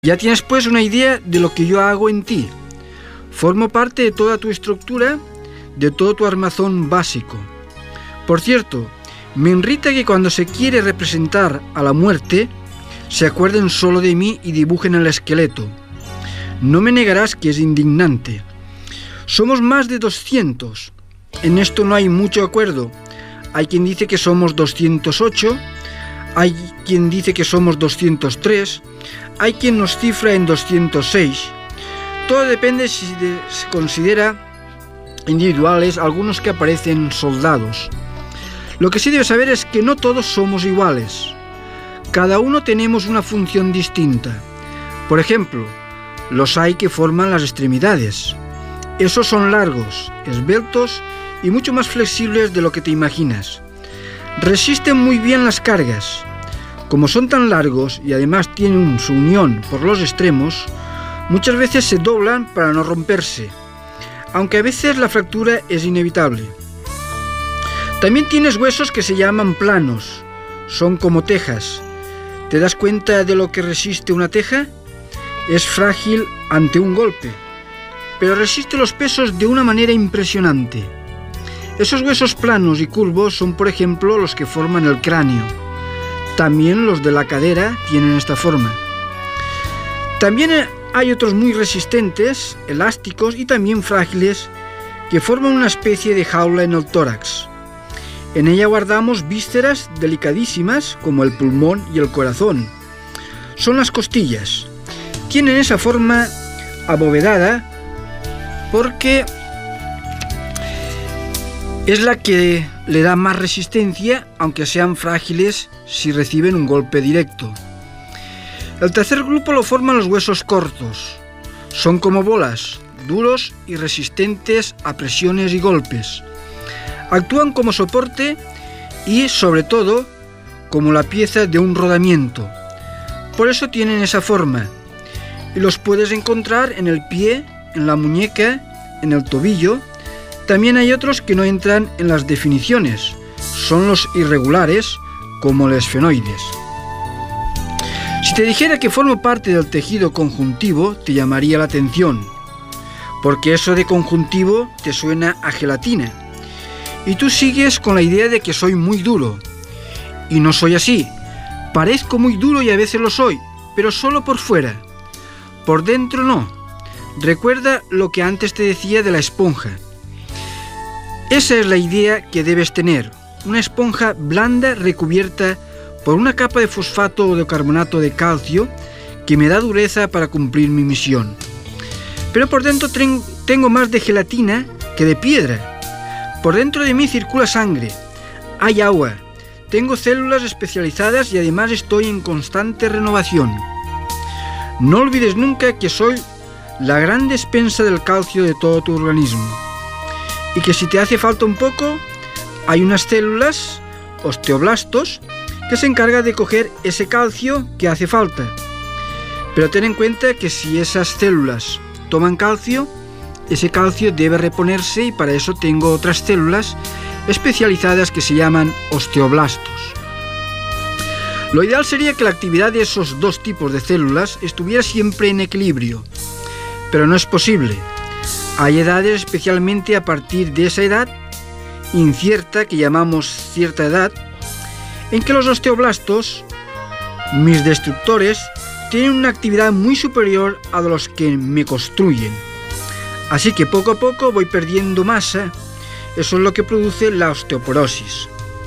Ya tienes pues una idea de lo que yo hago en ti. Formo parte de toda tu estructura, de todo tu armazón básico. Por cierto, me irrita que cuando se quiere representar a la muerte, se acuerden solo de mí y dibujen el esqueleto. No me negarás que es indignante. Somos más de 200. En esto no hay mucho acuerdo. Hay quien dice que somos 208, hay quien dice que somos 203, hay quien nos cifra en 206. Todo depende si se considera individuales algunos que aparecen soldados. Lo que sí debes saber es que no todos somos iguales. Cada uno tenemos una función distinta. Por ejemplo, los hay que forman las extremidades. Esos son largos, esbeltos y mucho más flexibles de lo que te imaginas. Resisten muy bien las cargas. Como son tan largos y además tienen su unión por los extremos, muchas veces se doblan para no romperse, aunque a veces la fractura es inevitable. También tienes huesos que se llaman planos, son como tejas. ¿Te das cuenta de lo que resiste una teja? Es frágil ante un golpe, pero resiste los pesos de una manera impresionante. Esos huesos planos y curvos son, por ejemplo, los que forman el cráneo. También los de la cadera tienen esta forma. También hay otros muy resistentes, elásticos y también frágiles, que forman una especie de jaula en el tórax. En ella guardamos vísceras delicadísimas como el pulmón y el corazón. Son las costillas. Tienen esa forma abovedada porque es la que le da más resistencia, aunque sean frágiles si reciben un golpe directo. El tercer grupo lo forman los huesos cortos. Son como bolas, duros y resistentes a presiones y golpes. Actúan como soporte y, sobre todo, como la pieza de un rodamiento. Por eso tienen esa forma. Y los puedes encontrar en el pie, en la muñeca, en el tobillo. También hay otros que no entran en las definiciones. Son los irregulares, como los esfenoides. Si te dijera que formo parte del tejido conjuntivo, te llamaría la atención, porque eso de conjuntivo te suena a gelatina. Y tú sigues con la idea de que soy muy duro. Y no soy así. Parezco muy duro y a veces lo soy, pero solo por fuera. Por dentro no. Recuerda lo que antes te decía de la esponja. Esa es la idea que debes tener. Una esponja blanda recubierta por una capa de fosfato o de carbonato de calcio que me da dureza para cumplir mi misión. Pero por dentro tengo más de gelatina que de piedra. Por dentro de mí circula sangre, hay agua, tengo células especializadas y además estoy en constante renovación. No olvides nunca que soy la gran despensa del calcio de todo tu organismo y que si te hace falta un poco, hay unas células, osteoblastos, que se encargan de coger ese calcio que hace falta. Pero ten en cuenta que si esas células toman calcio, ese calcio debe reponerse y para eso tengo otras células especializadas que se llaman osteoblastos. Lo ideal sería que la actividad de esos dos tipos de células estuviera siempre en equilibrio, pero no es posible. Hay edades, especialmente a partir de esa edad incierta que llamamos cierta edad, en que los osteoblastos, mis destructores, tienen una actividad muy superior a los que me construyen. Así que poco a poco voy perdiendo masa. Eso es lo que produce la osteoporosis.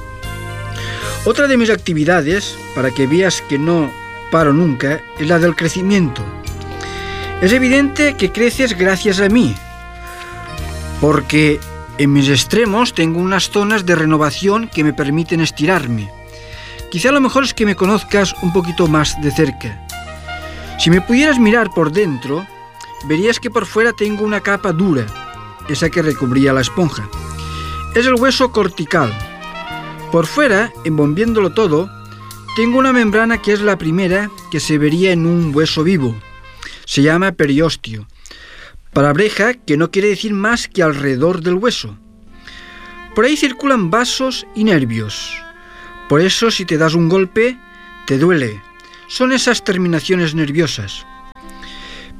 Otra de mis actividades, para que veas que no paro nunca, es la del crecimiento. Es evidente que creces gracias a mí, porque en mis extremos tengo unas zonas de renovación que me permiten estirarme. Quizá lo mejor es que me conozcas un poquito más de cerca. Si me pudieras mirar por dentro, verías que por fuera tengo una capa dura, esa que recubría la esponja. Es el hueso cortical. Por fuera, envolviéndolo todo, tengo una membrana que es la primera que se vería en un hueso vivo. Se llama periósteo. Palabreja que no quiere decir más que alrededor del hueso. Por ahí circulan vasos y nervios. Por eso, si te das un golpe, te duele. Son esas terminaciones nerviosas.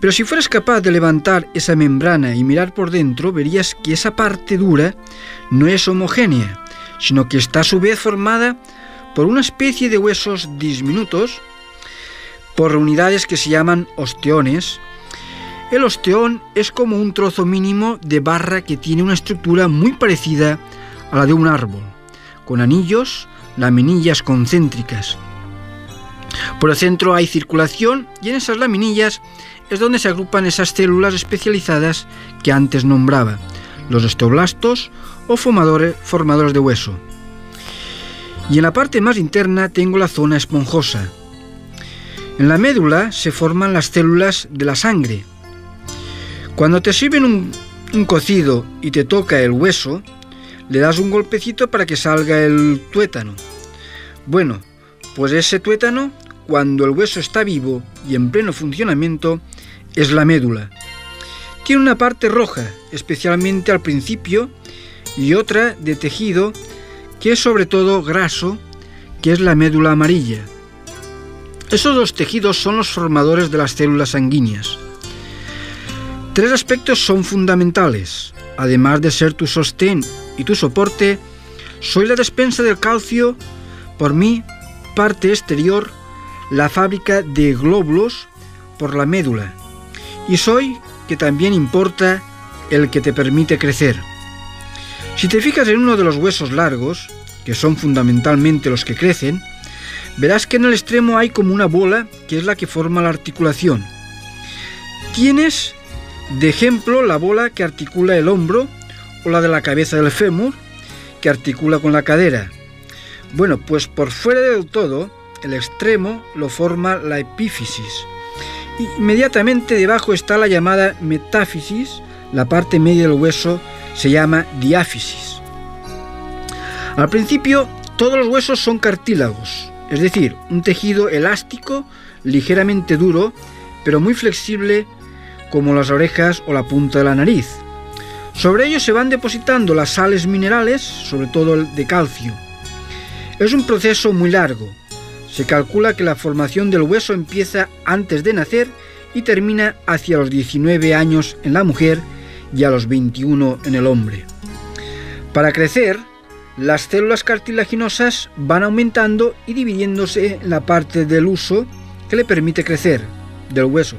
Pero si fueras capaz de levantar esa membrana y mirar por dentro, verías que esa parte dura no es homogénea, sino que está a su vez formada por una especie de huesos diminutos, por unidades que se llaman osteones. El osteón es como un trozo mínimo de barra que tiene una estructura muy parecida a la de un árbol, con anillos, laminillas concéntricas. Por el centro hay circulación y en esas laminillas es donde se agrupan esas células especializadas que antes nombraba, los osteoblastos o formadores de hueso. Y en la parte más interna tengo la zona esponjosa. En la médula se forman las células de la sangre. Cuando te sirven un cocido y te toca el hueso, le das un golpecito para que salga el tuétano. Bueno, pues ese tuétano, cuando el hueso está vivo y en pleno funcionamiento, es la médula. Tiene una parte roja, especialmente al principio, y otra de tejido, que es sobre todo graso, que es la médula amarilla. Esos dos tejidos son los formadores de las células sanguíneas. Tres aspectos son fundamentales. Además de ser tu sostén y tu soporte, soy la despensa del calcio, por mi parte exterior, la fábrica de glóbulos por la médula, y soy, que también importa, el que te permite crecer. Si te fijas en uno de los huesos largos, que son fundamentalmente los que crecen, verás que en el extremo hay como una bola que es la que forma la articulación. Tienes de ejemplo la bola que articula el hombro o la de la cabeza del fémur que articula con la cadera. Bueno, pues por fuera del todo, el extremo lo forma la epífisis. Y inmediatamente debajo está la llamada metáfisis, la parte media del hueso se llama diáfisis. Al principio, todos los huesos son cartílagos, es decir, un tejido elástico, ligeramente duro, pero muy flexible, como las orejas o la punta de la nariz. Sobre ellos se van depositando las sales minerales, sobre todo el de calcio. Es un proceso muy largo. Se calcula que la formación del hueso empieza antes de nacer y termina hacia los 19 años en la mujer y a los 21 en el hombre. Para crecer, las células cartilaginosas van aumentando y dividiéndose en la parte del huso que le permite crecer, del hueso.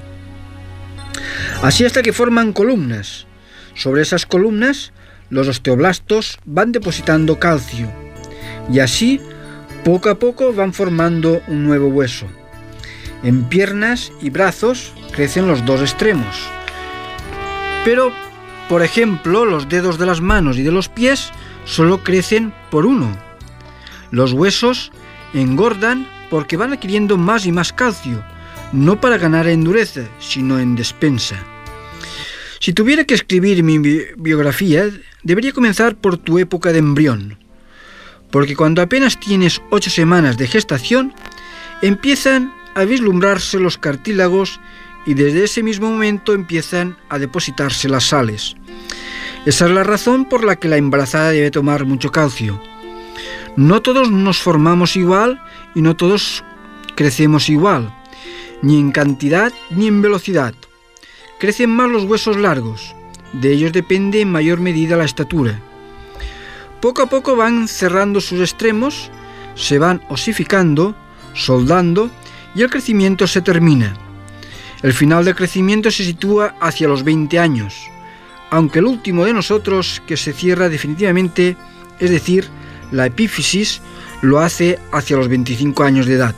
Así hasta que forman columnas. Sobre esas columnas, los osteoblastos van depositando calcio y así, poco a poco, van formando un nuevo hueso. En piernas y brazos crecen los dos extremos. Pero, por ejemplo, los dedos de las manos y de los pies solo crecen por uno. Los huesos engordan porque van adquiriendo más y más calcio, no para ganar en dureza, sino en despensa. Si tuviera que escribir mi biografía, debería comenzar por tu época de embrión, porque cuando apenas tienes 8 semanas de gestación, empiezan a vislumbrarse los cartílagos y desde ese mismo momento empiezan a depositarse las sales. Esa es la razón por la que la embarazada debe tomar mucho calcio. No todos nos formamos igual y no todos crecemos igual, ni en cantidad ni en velocidad. Crecen más los huesos largos, de ellos depende en mayor medida la estatura. Poco a poco van cerrando sus extremos, se van osificando, soldando y el crecimiento se termina. El final del crecimiento se sitúa hacia los 20 años, aunque el último de nosotros que se cierra definitivamente, es decir, la epífisis, lo hace hacia los 25 años de edad.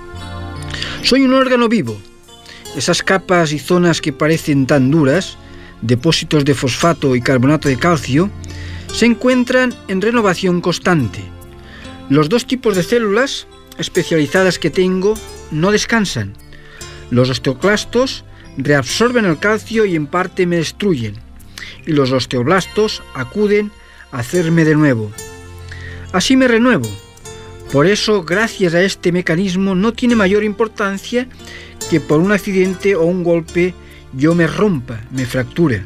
Soy un órgano vivo. Esas capas y zonas que parecen tan duras, depósitos de fosfato y carbonato de calcio, se encuentran en renovación constante. Los dos tipos de células especializadas que tengo no descansan. Los osteoclastos reabsorben el calcio y en parte me destruyen, y los osteoblastos acuden a hacerme de nuevo. Así me renuevo. Por eso, gracias a este mecanismo, no tiene mayor importancia que por un accidente o un golpe yo me rompa, me fracture.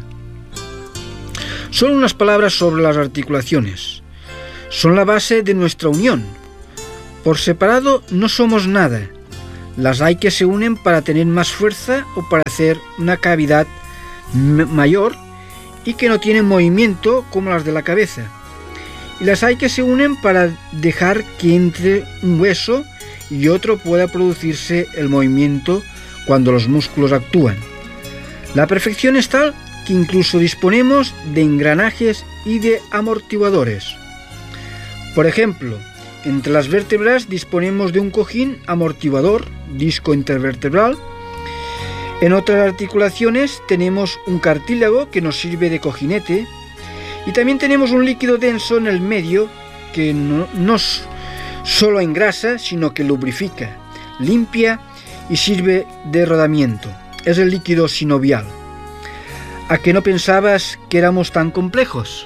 Solo unas palabras sobre las articulaciones. Son la base de nuestra unión. Por separado no somos nada. Las hay que se unen para tener más fuerza o para hacer una cavidad mayor y que no tienen movimiento como las de la cabeza. Y las hay que se unen para dejar que entre un hueso y otro pueda producirse el movimiento cuando los músculos actúan. La perfección es tal que incluso disponemos de engranajes y de amortiguadores. Por ejemplo, entre las vértebras disponemos de un cojín amortiguador, disco intervertebral. En otras articulaciones tenemos un cartílago que nos sirve de cojinete y también tenemos un líquido denso en el medio que no solo engrasa, sino que lubrifica, limpia y sirve de rodamiento. Es el líquido sinovial. ¿A qué no pensabas que éramos tan complejos?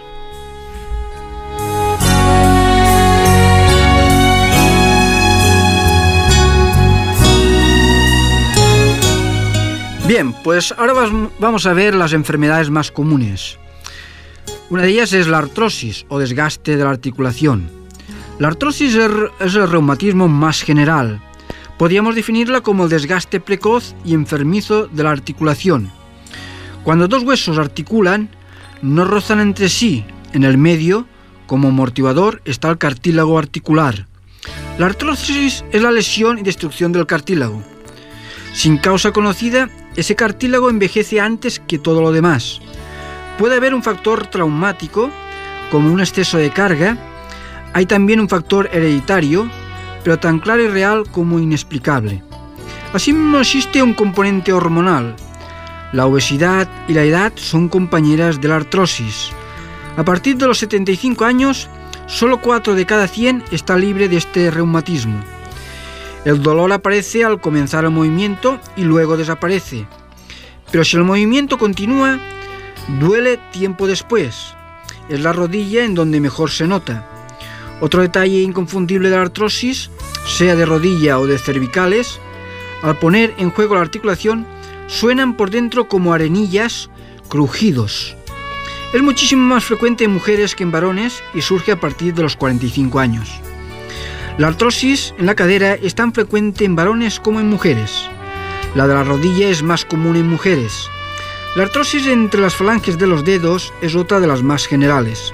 Bien, pues ahora vamos a ver las enfermedades más comunes. Una de ellas es la artrosis o desgaste de la articulación. La artrosis es el reumatismo más general. Podríamos definirla como el desgaste precoz y enfermizo de la articulación. Cuando dos huesos articulan, no rozan entre sí. En el medio, como amortiguador, está el cartílago articular. La artrosis es la lesión y destrucción del cartílago. Sin causa conocida, ese cartílago envejece antes que todo lo demás. Puede haber un factor traumático, como un exceso de carga. Hay también un factor hereditario, pero tan claro y real como inexplicable. Asimismo existe un componente hormonal. La obesidad y la edad son compañeras de la artrosis. A partir de los 75 años, solo 4 de cada 100 está libre de este reumatismo. El dolor aparece al comenzar el movimiento y luego desaparece. Pero si el movimiento continúa, duele tiempo después. Es la rodilla en donde mejor se nota. Otro detalle inconfundible de la artrosis, sea de rodilla o de cervicales, al poner en juego la articulación, suenan por dentro como arenillas, crujidos. Es muchísimo más frecuente en mujeres que en varones y surge a partir de los 45 años. La artrosis en la cadera es tan frecuente en varones como en mujeres. La de la rodilla es más común en mujeres. La artrosis entre las falanges de los dedos es otra de las más generales.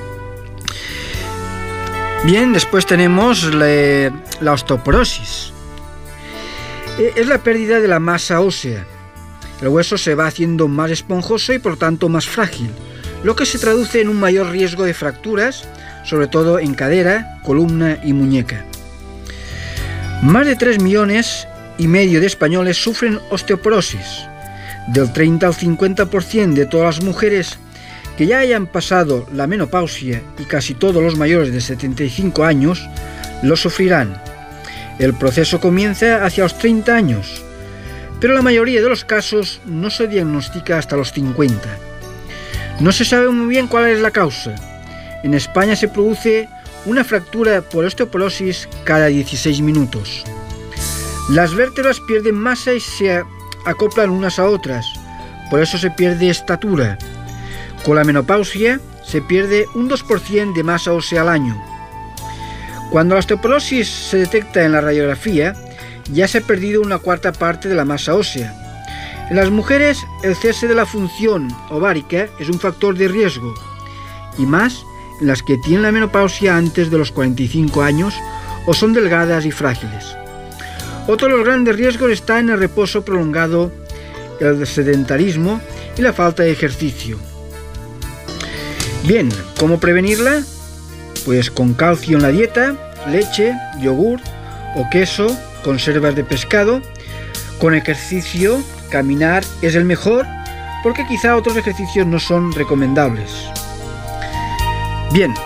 Bien, después tenemos la osteoporosis. Es la pérdida de la masa ósea. El hueso se va haciendo más esponjoso y por tanto más frágil, lo que se traduce en un mayor riesgo de fracturas, sobre todo en cadera, columna y muñeca. Más de 3,5 millones de españoles sufren osteoporosis. Del 30 al 50% de todas las mujeres que ya hayan pasado la menopausia y casi todos los mayores de 75 años lo sufrirán. El proceso comienza hacia los 30 años, pero la mayoría de los casos no se diagnostica hasta los 50. No se sabe muy bien cuál es la causa. En España se produce una fractura por osteoporosis cada 16 minutos. Las vértebras pierden masa y se acoplan unas a otras, por eso se pierde estatura. Con la menopausia se pierde un 2% de masa ósea al año. Cuando la osteoporosis se detecta en la radiografía, ya se ha perdido una cuarta parte de la masa ósea. En las mujeres, el cese de la función ovárica es un factor de riesgo, y más en las que tienen la menopausia antes de los 45 años o son delgadas y frágiles. Otro de los grandes riesgos está en el reposo prolongado, el sedentarismo y la falta de ejercicio. Bien, ¿cómo prevenirla? Pues con calcio en la dieta, leche, yogur o queso, conservas de pescado. Con ejercicio, caminar es el mejor, porque quizá otros ejercicios no son recomendables. Bien.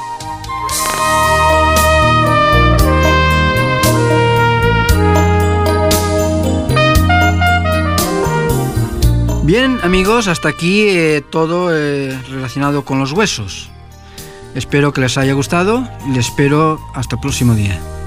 Bien, amigos, hasta aquí todo relacionado con los huesos. Espero que les haya gustado y les espero hasta el próximo día.